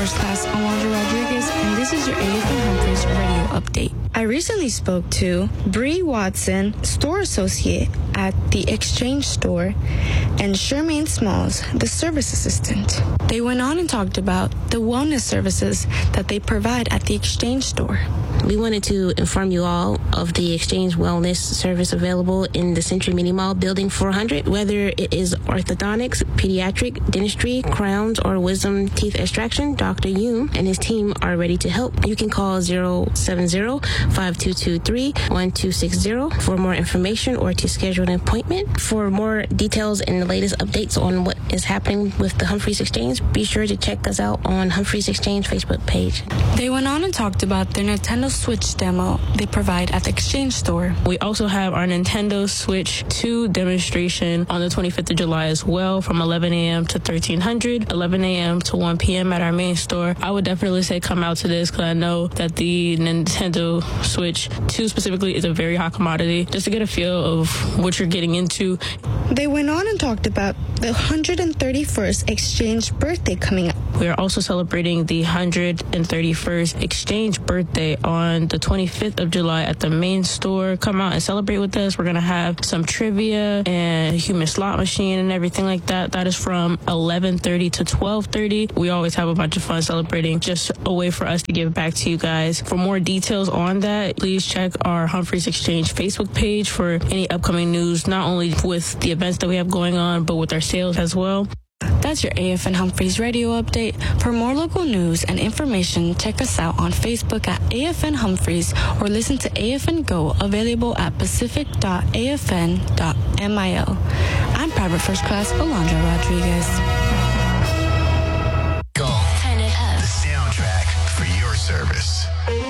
First Class, Alondra Rodriguez, and this is your AFN Humphreys radio update. I recently spoke to Bree Watson, store associate at the Exchange store, and Shermaine Smalls, the service assistant. They went on and talked about the wellness services that they provide at the Exchange store. We wanted to inform you all of the Exchange Wellness service available in the Century Mini Mall Building 400, whether it is orthodontics, pediatric, dentistry, crowns, or wisdom teeth extraction. Dr. Yoon and his team are ready to help. You can call 070-5223-1260 for more information or to schedule an appointment. For more details and the latest updates on what is happening with the Humphreys Exchange, be sure to check us out on Humphreys Exchange Facebook page. They went on and talked about their Nintendo Switch demo they provide at the Exchange store. We also have our Nintendo Switch 2 demonstration on the 25th of July as well, from 11 a.m. to 1300, 11 a.m. to 1 p.m. at our main store. I would definitely say come out to this because I know that the Nintendo Switch 2 specifically is a very hot commodity, just to get a feel of what you're getting into. They went on and talked about the 131st Exchange birthday coming up. We are also celebrating the 131st Exchange birthday on the 25th of July at the main store. Come out and celebrate with us. We're going to have some trivia and a human slot machine and everything like that. That is from 11:30 to 12:30. We always have a bunch of fun celebrating, just a way for us to give back to you guys. For more details on that, please check our Humphreys Exchange Facebook page for any upcoming news, not only with the events that we have going on, but with our sales as well. That's your AFN Humphreys radio update. For more local news and information, check us out on Facebook at AFN Humphreys or listen to AFN Go, available at pacific.afn.mil. I'm Private First Class Alondra Rodriguez. Go. Turn it up. The soundtrack for your service.